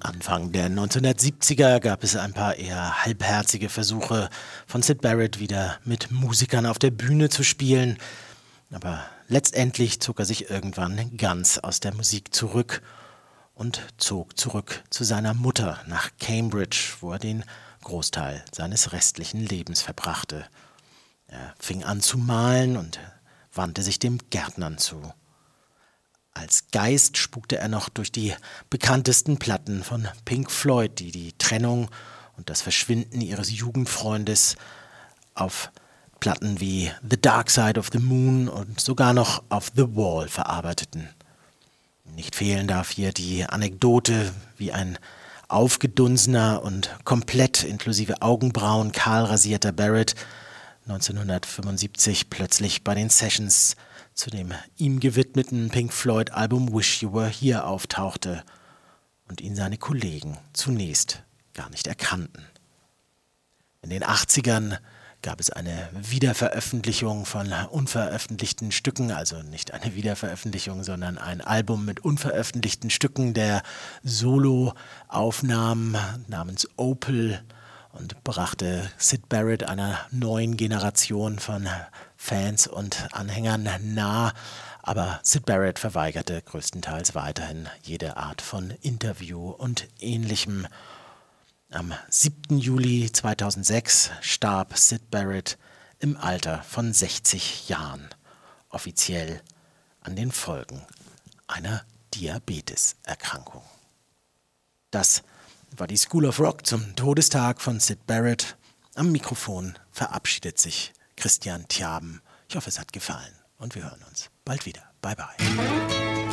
Anfang der 1970er gab es ein paar eher halbherzige Versuche von Syd Barrett wieder mit Musikern auf der Bühne zu spielen, aber letztendlich zog er sich irgendwann ganz aus der Musik zurück und zog zurück zu seiner Mutter nach Cambridge, wo er den Großteil seines restlichen Lebens verbrachte. Er fing an zu malen und wandte sich dem Gärtnern zu. Als Geist spukte er noch durch die bekanntesten Platten von Pink Floyd, die die Trennung und das Verschwinden ihres Jugendfreundes auf Platten wie The Dark Side of the Moon und sogar noch auf The Wall verarbeiteten. Nicht fehlen darf hier die Anekdote, wie ein aufgedunsener und komplett inklusive Augenbrauen kahl rasierter Barrett 1975 plötzlich bei den Sessions zu dem ihm gewidmeten Pink Floyd-Album Wish You Were Here auftauchte und ihn seine Kollegen zunächst gar nicht erkannten. In den 80ern gab es eine Wiederveröffentlichung von unveröffentlichten Stücken, also nicht eine Wiederveröffentlichung, sondern ein Album mit unveröffentlichten Stücken der Solo-Aufnahmen namens Opal und brachte Syd Barrett einer neuen Generation von Fans und Anhängern nahe, aber Syd Barrett verweigerte größtenteils weiterhin jede Art von Interview und Ähnlichem. Am 7. Juli 2006 starb Syd Barrett im Alter von 60 Jahren, offiziell an den Folgen einer Diabeteserkrankung. Das war die School of Rock zum Todestag von Syd Barrett. Am Mikrofon verabschiedet sich Christian Thiaben. Ich hoffe, es hat gefallen und wir hören uns bald wieder. Bye bye.